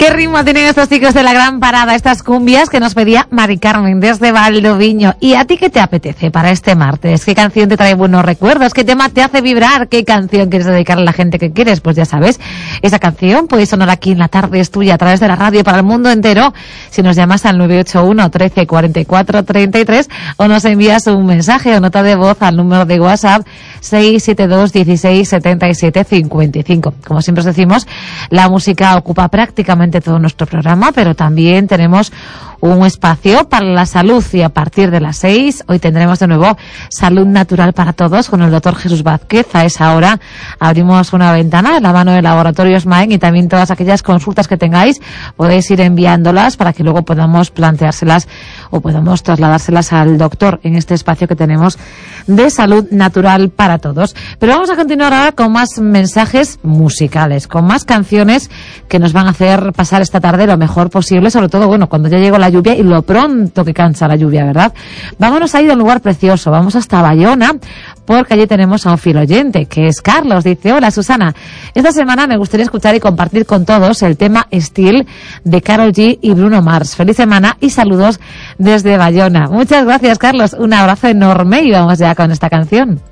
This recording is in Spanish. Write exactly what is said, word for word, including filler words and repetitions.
¿Qué ritmo tienen estos chicos de la gran parada, estas cumbias que nos pedía Mari Carmen desde Valdoviño? ¿Y a ti qué te apetece para este martes? ¿Qué canción te trae buenos recuerdos? ¿Qué tema te hace vibrar? ¿Qué canción quieres dedicar a la gente que quieres? Pues ya sabes, esa canción puede sonar aquí en La Tarde es Tuya a través de la radio para el mundo entero si nos llamas al nueve ocho uno, trece, cuarenta y cuatro, treinta y tres o nos envías un mensaje o nota de voz al número de WhatsApp seis siete dos, dieciséis, setenta y siete, cincuenta y cinco. Como siempre os decimos, la música ocupa prácticamente todo nuestro programa, pero también tenemos un espacio para la salud y a partir de las seis hoy tendremos de nuevo Salud Natural para Todos con el doctor Jesús Vázquez. A esa hora abrimos una ventana en la mano del laboratorio SMAIN y también todas aquellas consultas que tengáis podéis ir enviándolas para que luego podamos planteárselas o podamos trasladárselas al doctor en este espacio que tenemos de Salud Natural para Todos. Pero vamos a continuar ahora con más mensajes musicales, con más canciones que nos van a hacer pasar esta tarde lo mejor posible, sobre todo, bueno, cuando ya llegó la lluvia y lo pronto que cansa la lluvia, ¿verdad? Vámonos a ir a un lugar precioso, vamos hasta Bayona, porque allí tenemos a un fiel oyente, que es Carlos. Dice: hola Susana, esta semana me gustaría escuchar y compartir con todos el tema Still de Karol G y Bruno Mars. Feliz semana y saludos desde Bayona. Muchas gracias, Carlos, un abrazo enorme y vamos ya con esta canción.